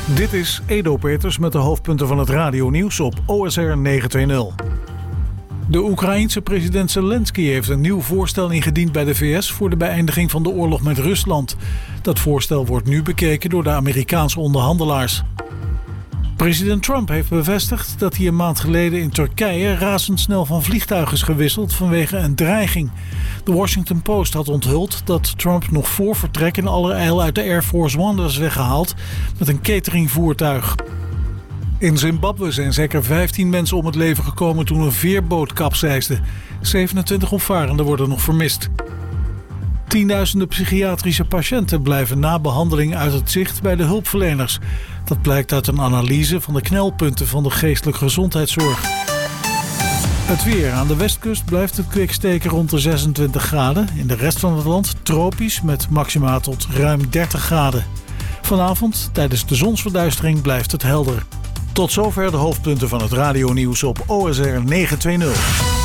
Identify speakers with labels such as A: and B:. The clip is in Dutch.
A: Dit is Edo Peters met de hoofdpunten van het radionieuws op OSR 920. De Oekraïense president Zelensky heeft een nieuw voorstel ingediend bij de VS voor de beëindiging van de oorlog met Rusland. Dat voorstel wordt nu bekeken door de Amerikaanse onderhandelaars. President Trump heeft bevestigd dat hij een maand geleden in Turkije razendsnel van vliegtuig is gewisseld vanwege een dreiging. De Washington Post had onthuld dat Trump nog voor vertrek in allerijl uit de Air Force One was weggehaald met een cateringvoertuig. In Zimbabwe zijn zeker 15 mensen om het leven gekomen toen een veerboot kapseisde. 27 opvarenden worden nog vermist. Tienduizenden psychiatrische patiënten blijven na behandeling uit het zicht bij de hulpverleners. Dat blijkt uit een analyse van de knelpunten van de geestelijke gezondheidszorg. Het weer. Aan de westkust blijft het kwiksteken rond de 26 graden. In de rest van het land tropisch met maxima tot ruim 30 graden. Vanavond, tijdens de zonsverduistering, blijft het helder. Tot zover de hoofdpunten van het radionieuws op OSR 920.